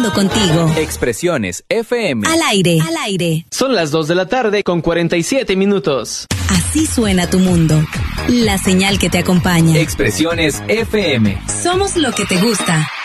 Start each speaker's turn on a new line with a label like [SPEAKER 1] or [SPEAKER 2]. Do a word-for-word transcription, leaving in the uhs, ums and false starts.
[SPEAKER 1] mundo contigo.
[SPEAKER 2] Expresiones F M.
[SPEAKER 1] Al aire, al aire.
[SPEAKER 3] Son las dos de la tarde con cuarenta y siete minutos.
[SPEAKER 1] Así suena tu mundo. La señal que te acompaña.
[SPEAKER 2] Expresiones F M.
[SPEAKER 1] Somos lo que te gusta.